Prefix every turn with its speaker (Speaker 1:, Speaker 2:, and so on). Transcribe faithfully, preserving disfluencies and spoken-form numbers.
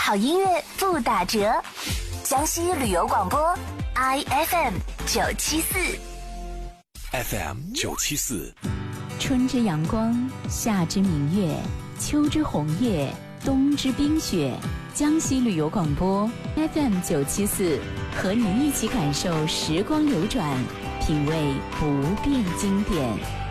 Speaker 1: 好音乐不打折。江西旅游广播 I F M 九七四
Speaker 2: F M 九七四，
Speaker 3: 春之阳光，夏之明月，秋之红叶，冬之冰雪。江西旅游广播 F M 九七四，和你一起感受时光流转，品味不变经典。